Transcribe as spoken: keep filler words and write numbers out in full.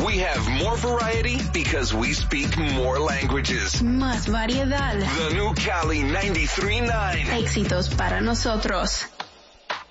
We have more variety because we speak more languages. Más variedad. The new Cali ninety-three point nine. Éxitos para nosotros.